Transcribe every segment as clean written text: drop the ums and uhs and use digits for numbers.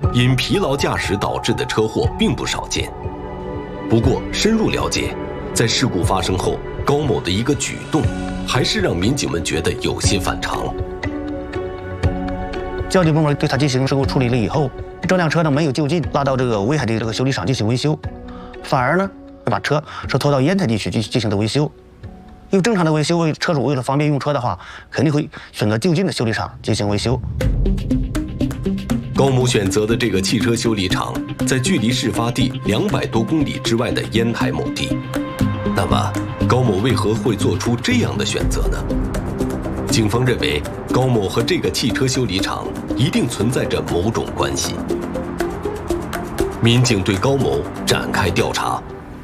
因疲劳驾驶导致的车祸并不少见。不过，深入了解，在事故发生后，高某的一个举动，还是让民警们觉得有些反常。 交警部门对他进行事故处理了以后，这辆车呢没有就近拉到这个威海的这个修理厂进行维修，反而呢把车是拖到烟台地区进行的维修。因为正常的维修，车主为了方便用车的话，肯定会选择就近的修理厂进行维修。 高某选择的这个汽车修理厂，在距离事发地200多公里之外的烟台某地。那么，高某为何会做出这样的选择呢？警方认为，高某和这个汽车修理厂一定存在着某种关系。民警对高某展开调查。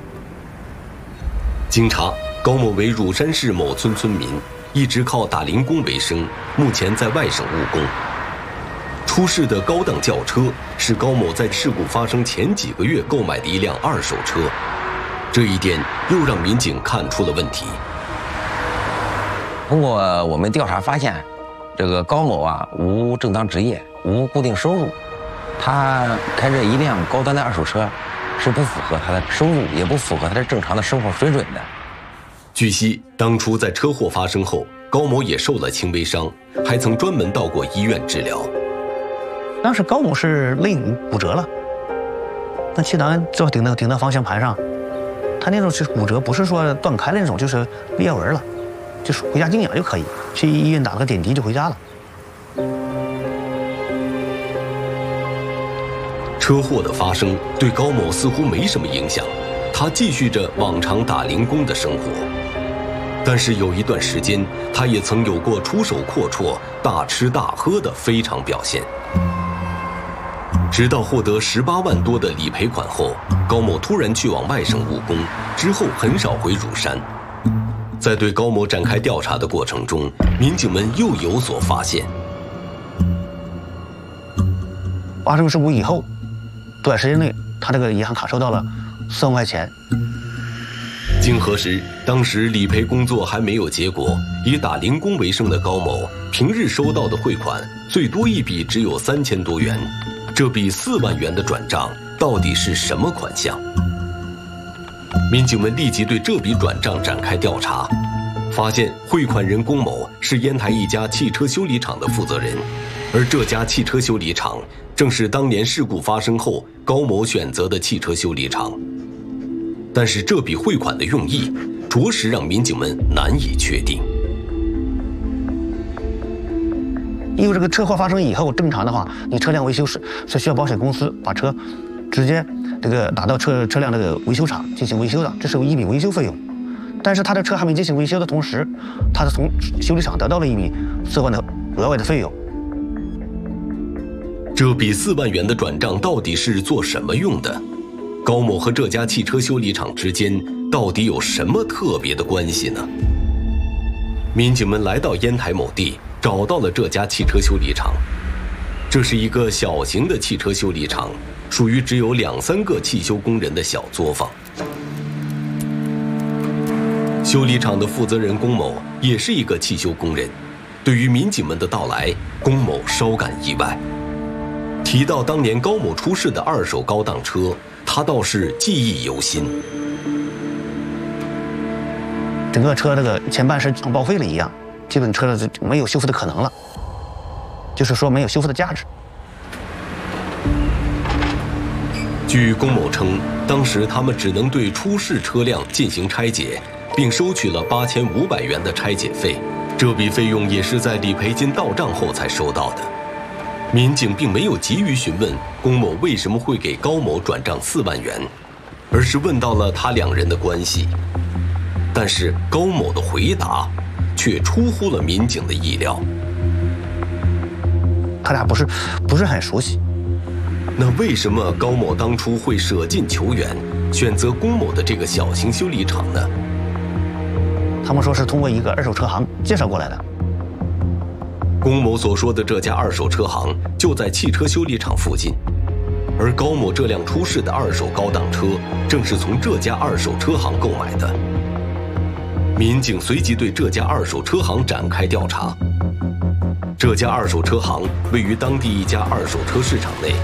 经查，高某为乳山市某村村民，一直靠打零工为生，目前在外省务工。出事的高档轿车是高某在事故发生前几个月购买的一辆二手车，这一点又让民警看出了问题。 通过我们调查发现，这个高某啊无正当职业，无固定收入，他开着一辆高端的二手车，是不符合他的收入，也不符合他的正常的生活水准的。 据悉，当初在车祸发生后，高某也受了轻微伤，还曾专门到过医院治疗。 当时高某是肋骨骨折了，那气囊就顶到方向盘上，他那种是骨折，不是说断开的那种，就是裂纹了，就是回家静养就可以，去医院打了个点滴就回家了。 车祸的发生对高某似乎没什么影响，他继续着往常打零工的生活。但是有一段时间，他也曾有过出手阔绰、大吃大喝的非常表现。直到获得18万多的理赔款后，高某突然去往外省务工，之后很少回乳山。在对高某展开调查的过程中，民警们又有所发现。 发生事故以后，短时间内他这个银行卡收到了4万块钱。 经核实，当时理赔工作还没有结果，以打零工为生的高某，平日收到的汇款最多一笔只有3000多元。这笔4万元的转账到底是什么款项？民警们立即对这笔转账展开调查，发现汇款人龚某是烟台一家汽车修理厂的负责人，而这家汽车修理厂正是当年事故发生后高某选择的汽车修理厂。但是这笔汇款的用意，着实让民警们难以确定。 因为这个车祸发生以后，正常的话，你车辆维修是需要保险公司把车直接这个打到车辆这个维修厂进行维修的，这是一笔维修费用。但是他的车还没进行维修的同时，他从修理厂得到了一笔4万的额外的费用。 这笔4万元的转账到底是做什么用的？高某和这家汽车修理厂之间到底有什么特别的关系呢？民警们来到烟台某地，找到了这家汽车修理厂。这是一个小型的汽车修理厂，属于只有2、3个汽修工人的小作坊。修理厂的负责人龚某也是一个汽修工人。对于民警们的到来，龚某稍感意外。提到当年高某出事的二手高档车，他倒是记忆犹新。 整个车这个前半身像报废了一样，基本车子没有修复的可能了，就是说没有修复的价值。 据龚某称，当时他们只能对出事车辆进行拆解，并收取了8500元的拆解费，这笔费用也是在理赔金到账后才收到的。民警并没有急于询问龚某为什么会给高某转账4万元，而是问到了他2人的关系。但是高某的回答却出乎了民警的意料。 他俩不是很熟悉。 那为什么高某当初会舍近求远，选择龚某的这个小型修理厂呢？ 他们说是通过一个二手车行介绍过来的。 龚某所说的这家二手车行就在汽车修理厂附近，而高某这辆出事的二手高档车正是从这家二手车行购买的。民警随即对这家二手车行展开调查。这家二手车行位于当地一家二手车市场内，